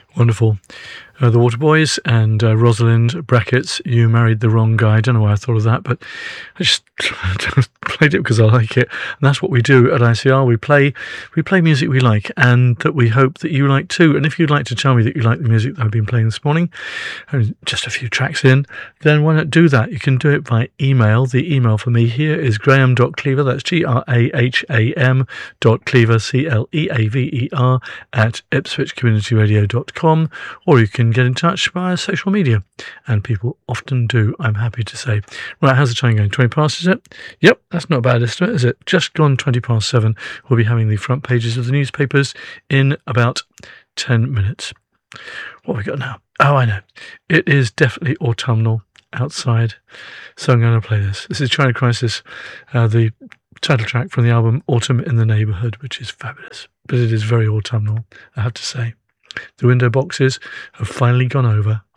Wonderful. The Waterboys and Rosalind brackets, You Married the Wrong Guy. I don't know why I thought of that, but I just played it because I like it. And that's what we do at ICR. We play music we like and that we hope that you like too. And if you'd like to tell me that you like the music that I've been playing this morning, just a few tracks in, then why not do that? You can do it by email. The email for me here is graham.cleaver, that's graham.cleaver, CLEAVER, at ipswichcommunityradio.com, or you can get in touch via social media, and people often do, I'm happy to say. Right, how's the time going? 20 past, is it? Yep, that's not a bad estimate, is it? Just gone 20 past 7. We'll be having the front pages of the newspapers in about 10 minutes. What have we got now? Oh, I know. It is definitely autumnal outside, so I'm going to play this. This is China Crisis, the title track from the album Autumn in the Neighbourhood, which is fabulous, but it is very autumnal, I have to say. The window boxes have finally gone over.